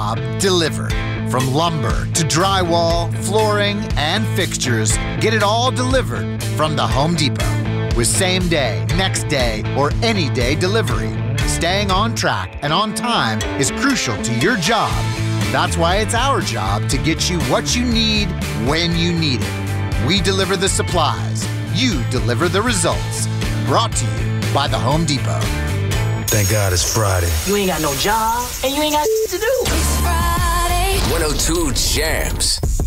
job delivered. From lumber to drywall, flooring, and fixtures, get it all delivered from the Home Depot. With same day, next day, or any day delivery, staying on track and on time is crucial to your job. That's why it's our job to get you what you need when you need it. We deliver the supplies. You deliver the results. Brought to you by the Home Depot. Thank God it's Friday. You ain't got no job, and you ain't got to do. It's Friday. 102 Jams.